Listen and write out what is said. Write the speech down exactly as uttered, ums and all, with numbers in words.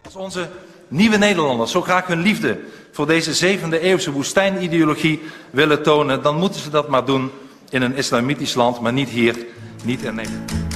Als onze nieuwe Nederlanders zo graag hun liefde voor deze zevende eeuwse woestijnideologie willen tonen, dan moeten ze dat maar doen in een islamitisch land, maar niet hier, niet in Nederland.